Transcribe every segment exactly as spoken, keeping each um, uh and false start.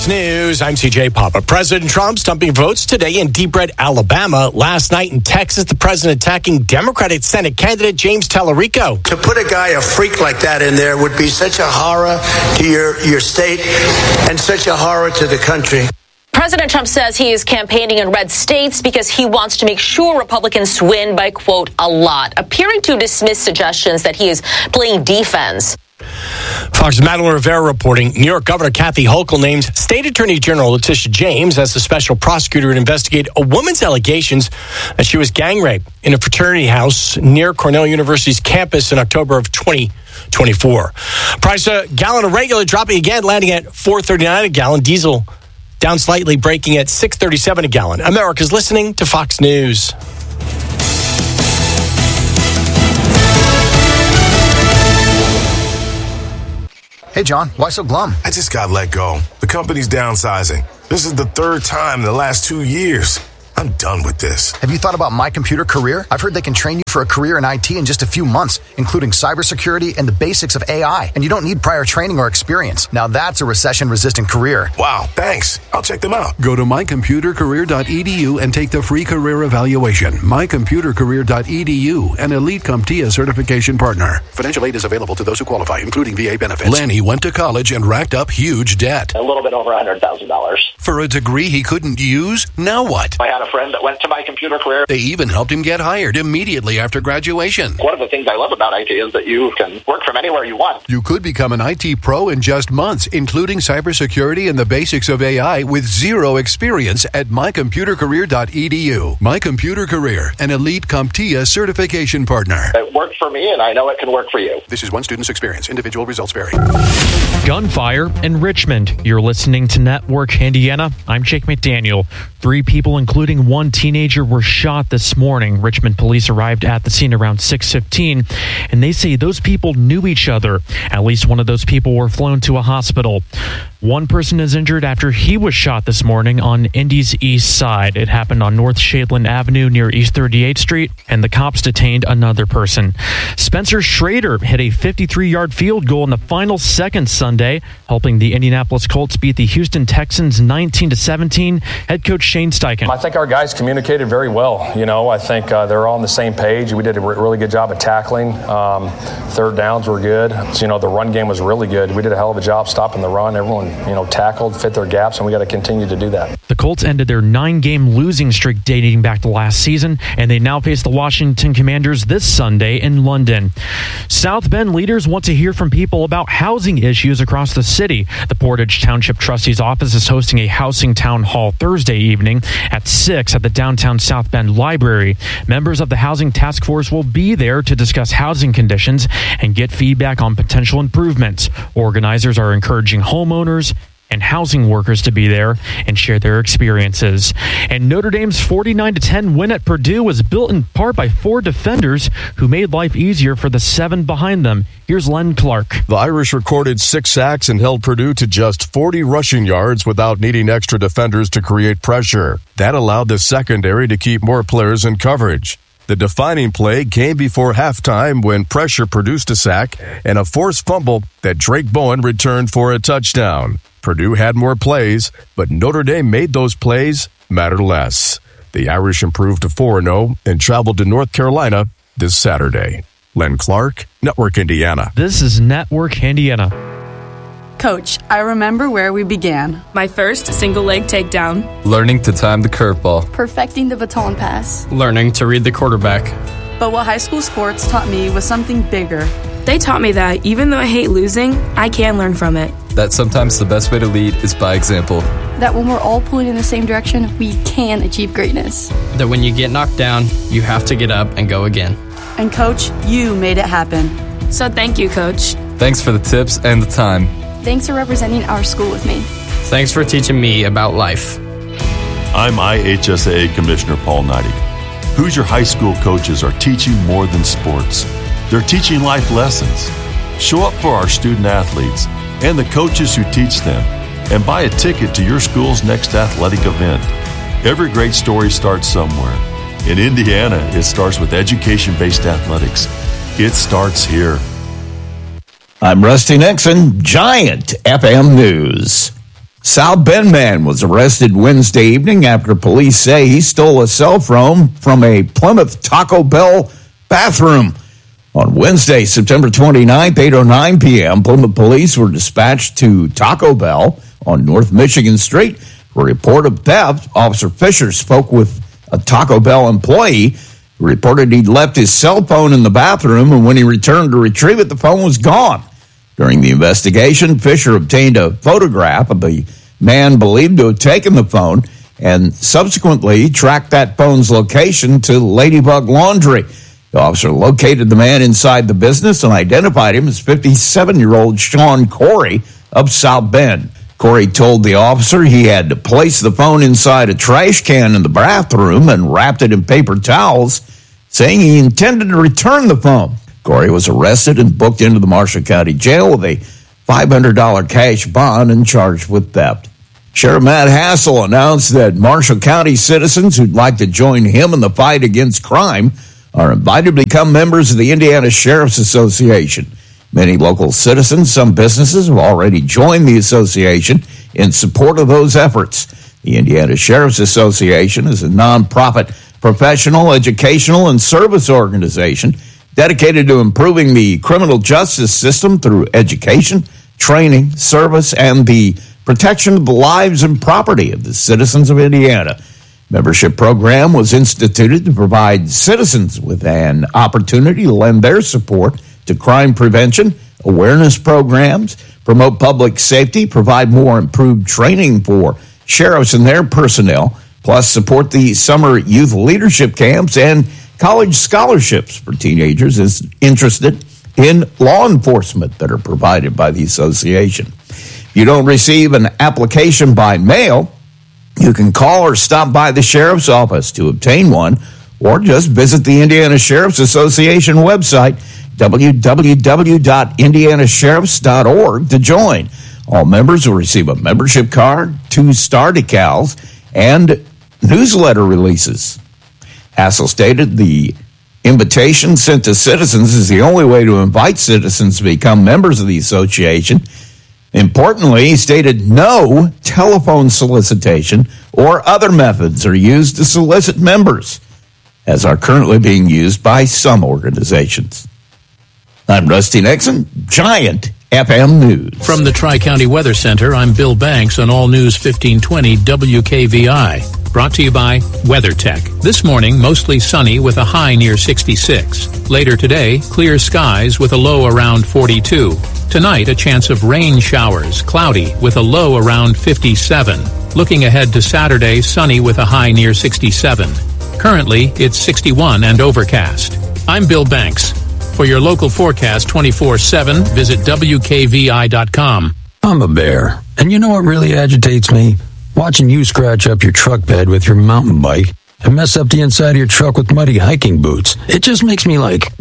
Fox News, I'm C J Papa. President Trump stumping votes today in deep red Alabama. Last night in Texas, the president attacking Democratic Senate candidate James Tallarico. To put a guy, a freak like that in there would be such a horror to your, your state and such a horror to the country. President Trump says he is campaigning in red states because he wants to make sure Republicans win by, quote, a lot, appearing to dismiss suggestions that he is playing defense. Fox's Madeline Rivera reporting. New York Governor Kathy Hochul names State Attorney General Letitia James as the special prosecutor to investigate a woman's allegations that she was gang raped in a fraternity house near Cornell University's campus in October of twenty twenty-four. Price a gallon of regular dropping again, landing at four thirty-nine a gallon. Diesel down slightly, breaking at six thirty-seven a gallon. America's listening to Fox News. Hey, John, why so glum? I just got let go. The company's downsizing. This is the third time in the last two years. I'm done with this. Have you thought about My Computer Career? I've heard they can train you for a career in I T in just a few months, including cybersecurity and the basics of A I. And you don't need prior training or experience. Now that's a recession-resistant career. Wow, thanks. I'll check them out. Go to my computer career dot e d u and take the free career evaluation. my computer career dot e d u, an Elite CompTIA certification partner. Financial aid is available to those who qualify, including V A benefits. Lanny went to college and racked up huge debt. A little bit over one hundred thousand dollars. For a degree he couldn't use? Now what? I had a friend that went to My Computer Career. They even helped him get hired immediately after graduation. One of the things I love about I T is that you can work from anywhere you want. You could become an I T pro in just months, including cybersecurity and the basics of A I with zero experience at my computer career dot e d u. My Computer Career, an Elite CompTIA certification partner. It worked for me, and I know it can work for you. This is one student's experience. Individual results vary. Gunfire in Richmond. You're listening to Network Indiana. I'm Jake McDaniel. Three people, including one teenager, were shot this morning. Richmond police arrived at the scene around six fifteen, and they say those people knew each other. At least one of those people were flown to a hospital. One person is injured after he was shot this morning on Indy's east side. It happened on North Shadeland Avenue near East thirty-eighth Street, and the cops detained another person. Spencer Schrader hit a fifty-three-yard field goal in the final seconds Sunday, helping the Indianapolis Colts beat the Houston Texans nineteen to seventeen. Head coach Shane Steichen. I think our guys communicated very well. You know, I think uh, they're all on the same page. We did a re- really good job at tackling. Um, third downs were good. So, you know, the run game was really good. We did a hell of a job stopping the run. Everyone, you know, tackled, fit their gaps, and we got to continue to do that. The Colts ended their nine-game losing streak dating back to last season, and they now face the Washington Commanders this Sunday in London. South Bend leaders want to hear from people about housing issues across the city. The Portage Township Trustee's office is hosting a housing town hall Thursday evening at six at the downtown South Bend Library. Members of the Housing Task Force will be there to discuss housing conditions and get feedback on potential improvements. Organizers are encouraging homeowners and housing workers to be there and share their experiences. And Notre Dame's forty-nine to ten win at Purdue was built in part by four defenders who made life easier for the seven behind them. Here's Len Clark. The Irish recorded six sacks and held Purdue to just forty rushing yards without needing extra defenders to create pressure. That allowed the secondary to keep more players in coverage. The defining play came before halftime when pressure produced a sack and a forced fumble that Drake Bowen returned for a touchdown. Purdue had more plays, but Notre Dame made those plays matter less. The Irish improved to four and oh and traveled to North Carolina this Saturday. Len Clark, Network Indiana. This is Network Indiana. Coach, I remember where we began. My first single leg takedown. Learning to time the curveball. Perfecting the baton pass. Learning to read the quarterback. But what high school sports taught me was something bigger. They taught me that even though I hate losing, I can learn from it. That sometimes the best way to lead is by example. That when we're all pulling in the same direction, we can achieve greatness. That when you get knocked down, you have to get up and go again. And Coach, you made it happen. So thank you, Coach. Thanks for the tips and the time. Thanks for representing our school with me. Thanks for teaching me about life. I'm I H S A A Commissioner Paul Neidig. Hoosier high school coaches are teaching more than sports. They're teaching life lessons. Show up for our student athletes and the coaches who teach them, and buy a ticket to your school's next athletic event. Every great story starts somewhere. In Indiana, it starts with education-based athletics. It starts here. I'm Rusty Nixon, Giant F M News. South Bend man was arrested Wednesday evening after police say he stole a cell phone from a Plymouth Taco Bell bathroom. On Wednesday, September twenty-ninth, eight oh nine p.m., Plymouth police were dispatched to Taco Bell on North Michigan Street for a report of theft. Officer Fisher spoke with a Taco Bell employee who reported he'd left his cell phone in the bathroom, and when he returned to retrieve it, the phone was gone. During the investigation, Fisher obtained a photograph of the man believed to have taken the phone and subsequently tracked that phone's location to Ladybug Laundry. The officer located the man inside the business and identified him as fifty-seven-year-old Sean Corey of South Bend. Corey told the officer he had to place the phone inside a trash can in the bathroom and wrapped it in paper towels, saying he intended to return the phone. Corey was arrested and booked into the Marshall County Jail with a five hundred dollars cash bond and charged with theft. Sheriff Matt Hassel announced that Marshall County citizens who'd like to join him in the fight against crime are invited to become members of the Indiana Sheriff's Association. Many local citizens, some businesses have already joined the association in support of those efforts. The Indiana Sheriff's Association is a nonprofit, professional, educational, and service organization dedicated to improving the criminal justice system through education, training, service, and the protection of the lives and property of the citizens of Indiana. Membership program was instituted to provide citizens with an opportunity to lend their support to crime prevention, awareness programs, promote public safety, provide more improved training for sheriffs and their personnel, plus support the summer youth leadership camps and college scholarships for teenagers is interested in law enforcement that are provided by the association. If you don't receive an application by mail, you can call or stop by the sheriff's office to obtain one, or just visit the Indiana Sheriff's Association website, w w w dot indiana sheriffs dot org, to join. All members will receive a membership card, two star decals, and newsletter releases. Hassel stated the invitation sent to citizens is the only way to invite citizens to become members of the association. Importantly, he stated no telephone solicitation or other methods are used to solicit members, as are currently being used by some organizations. I'm Rusty Nixon, Giant F M News. From the Tri-County Weather Center, I'm Bill Banks on All News fifteen twenty W K V I. Brought to you by WeatherTech. This morning, mostly sunny with a high near sixty-six. Later today, clear skies with a low around forty-two. Tonight, a chance of rain showers, cloudy with a low around fifty-seven. Looking ahead to Saturday, sunny with a high near sixty-seven. Currently, it's sixty-one and overcast. I'm Bill Banks. For your local forecast twenty-four seven, visit W K V I dot com. I'm a bear, and you know what really agitates me? Watching you scratch up your truck bed with your mountain bike and mess up the inside of your truck with muddy hiking boots. It just makes me like,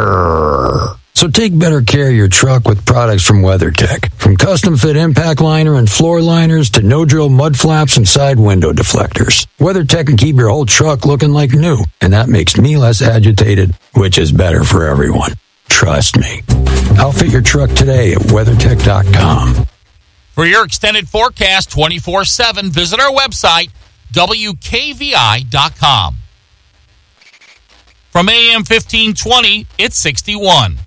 grrr. So take better care of your truck with products from WeatherTech. From custom-fit impact liner and floor liners to no-drill mud flaps and side window deflectors. WeatherTech can keep your whole truck looking like new, and that makes me less agitated, which is better for everyone. Trust me. Outfit your truck today at weathertech dot com. For your extended forecast twenty-four seven, visit our website, W K V I dot com. From A M fifteen twenty, it's sixty-one.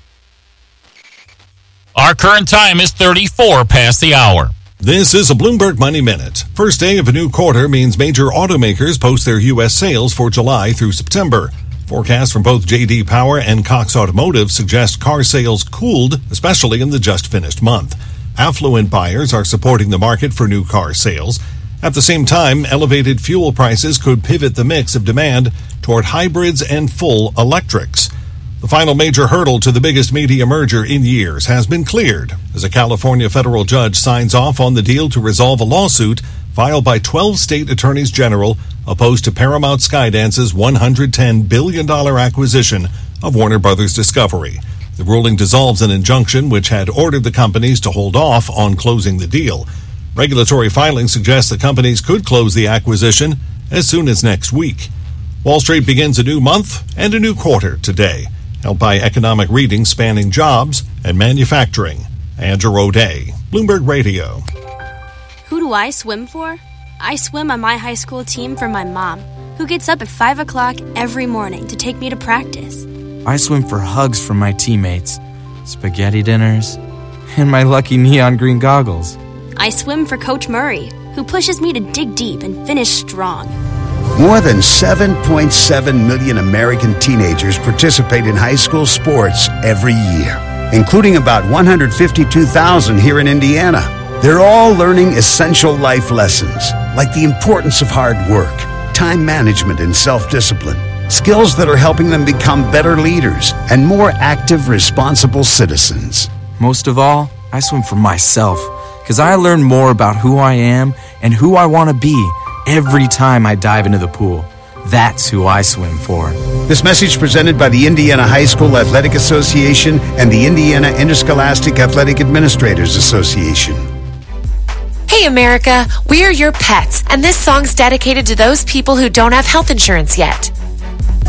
Our current time is thirty-four past the hour. This is a Bloomberg Money Minute. First day of a new quarter means major automakers post their U S sales for July through September. Forecasts from both J D Power and Cox Automotive suggest car sales cooled, especially in the just-finished month. Affluent buyers are supporting the market for new car sales. At the same time, elevated fuel prices could pivot the mix of demand toward hybrids and full electrics. The final major hurdle to the biggest media merger in years has been cleared as a California federal judge signs off on the deal to resolve a lawsuit filed by twelve state attorneys general opposed to Paramount Skydance's one hundred ten billion dollars acquisition of Warner Brothers Discovery. The ruling dissolves an injunction which had ordered the companies to hold off on closing the deal. Regulatory filings suggest the companies could close the acquisition as soon as next week. Wall Street begins a new month and a new quarter today, helped by economic readings spanning jobs and manufacturing. Andrew O'Day, Bloomberg Radio. Who do who I swim for? I swim on my high school team for my mom, who gets up at five o'clock every morning to take me to practice. I swim for hugs from my teammates, spaghetti dinners, and my lucky neon green goggles. I swim for Coach Murray, who pushes me to dig deep and finish strong. More than seven point seven million American teenagers participate in high school sports every year, including about one hundred fifty-two thousand here in Indiana. They're all learning essential life lessons, like the importance of hard work, time management, and self-discipline, skills that are helping them become better leaders and more active, responsible citizens. Most of all, I swim for myself, because I learn more about who I am and who I want to be every time I dive into the pool. That's who I swim for. This message presented by the Indiana High School Athletic Association and the Indiana Interscholastic Athletic Administrators Association. Hey America, we're your pets, and this song's dedicated to those people who don't have health insurance yet.